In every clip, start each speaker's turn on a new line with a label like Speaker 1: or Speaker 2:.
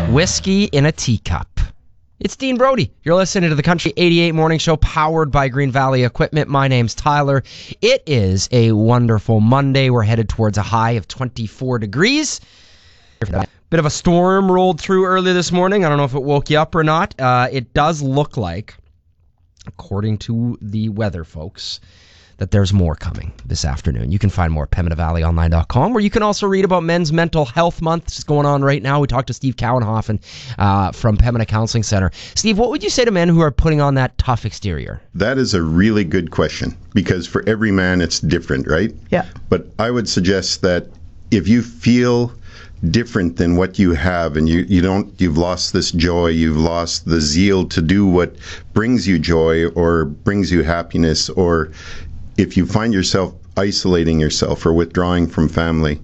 Speaker 1: Whiskey in a teacup. It's Dean Brody. You're listening to the Country 88 Morning Show powered by Green Valley Equipment. My name's Tyler. It is a wonderful Monday. We're headed towards a high of 24 degrees. Bit of a storm rolled through earlier this morning. I don't know if it woke you up or not. It does look like, according to the weather folks, that there's more coming this afternoon. You can find more at PembinaValleyOnline.com, where you can also read about Men's Mental Health Month. This is going on right now. We talked to Steve Cowenhofen from Pembina Counseling Center. Steve, what would you say to men who are putting on that tough exterior?
Speaker 2: That is a really good question, because for every man it's different, right?
Speaker 3: Yeah.
Speaker 2: But I would suggest that if you feel different than what you have, and you've lost this joy, you've lost the zeal to do what brings you joy or brings you happiness, or if you find yourself isolating yourself or withdrawing from family,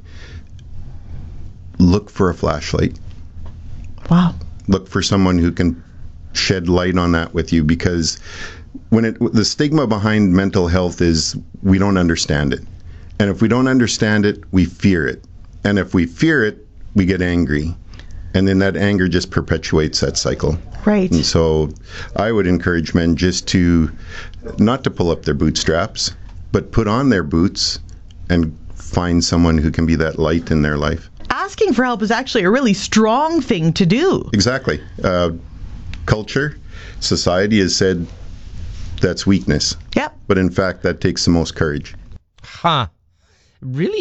Speaker 2: look for a flashlight.
Speaker 3: Wow.
Speaker 2: Look for someone who can shed light on that with you, because the stigma behind mental health is we don't understand it. And if we don't understand it, we fear it. And if we fear it, we get angry. And then that anger just perpetuates that cycle.
Speaker 3: Right.
Speaker 2: And so I would encourage men just to not to pull up their bootstraps, but put on their boots and find someone who can be that light in their life.
Speaker 3: Asking for help is actually a really strong thing to do.
Speaker 2: Exactly. Culture, society has said that's weakness.
Speaker 3: Yep.
Speaker 2: But in fact, that takes the most courage.
Speaker 1: Huh. Really